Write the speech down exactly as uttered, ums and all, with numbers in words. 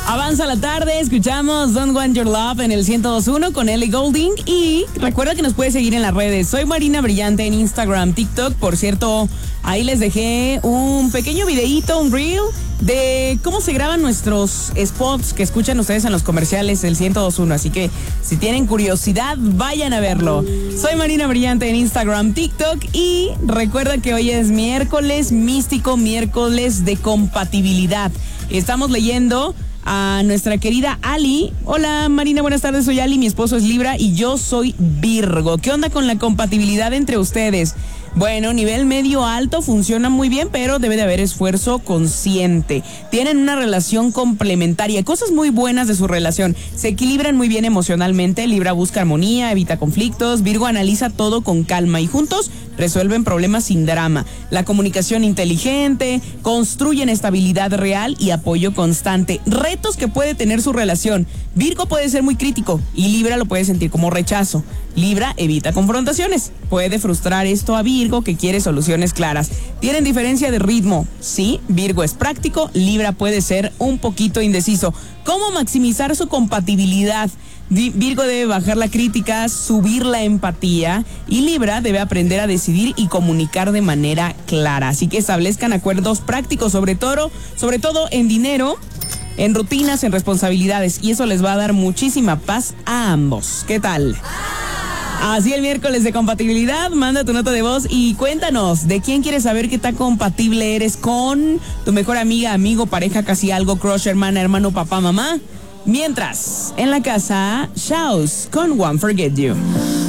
Avanza la tarde, escuchamos Don't Want Your Love en el ciento dos punto uno con Ellie Goulding. Y recuerda que nos puedes seguir en las redes. Soy Marina Brillante en Instagram, TikTok. Por cierto, ahí les dejé un pequeño videíto, un reel de cómo se graban nuestros spots que escuchan ustedes en los comerciales del ciento dos punto uno. Así que si tienen curiosidad, vayan a verlo. Soy Marina Brillante en Instagram, TikTok. Y recuerda que hoy es miércoles místico, miércoles de compatibilidad. Estamos leyendo a nuestra querida Ali. Hola Marina, buenas tardes, soy Ali, mi esposo es Libra y yo soy Virgo. ¿Qué onda con la compatibilidad entre ustedes? Bueno, nivel medio alto, funciona muy bien, pero debe de haber esfuerzo consciente. Tienen una relación complementaria, cosas muy buenas de su relación. Se equilibran muy bien emocionalmente, Libra busca armonía, evita conflictos, Virgo analiza todo con calma y juntos resuelven problemas sin drama. La comunicación inteligente, construyen estabilidad real y apoyo constante. Retos que puede tener su relación. Virgo puede ser muy crítico y Libra lo puede sentir como rechazo. Libra evita confrontaciones. Puede frustrar esto a Virgo, que quiere soluciones claras. Tienen diferencia de ritmo. Sí, Virgo es práctico, Libra puede ser un poquito indeciso. ¿Cómo maximizar su compatibilidad? Virgo debe bajar la crítica, subir la empatía y Libra debe aprender a decidir y comunicar de manera clara. Así que establezcan acuerdos prácticos, sobre todo, sobre todo en dinero, en rutinas, en responsabilidades, y eso les va a dar muchísima paz a ambos. ¿Qué tal? Así el miércoles de compatibilidad, manda tu nota de voz y cuéntanos de quién quieres saber qué tan compatible eres con tu mejor amiga, amigo, pareja, casi algo, crush, hermana, hermano, papá, mamá. Mientras, en la casa, Shouse con Won't Forget You.